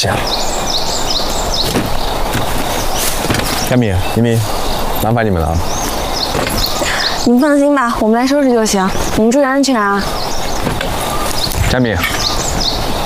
谢了。佳敏、明明，麻烦你们了啊。 您放心吧，我们来收拾就行。你们注意安全啊。 佳敏，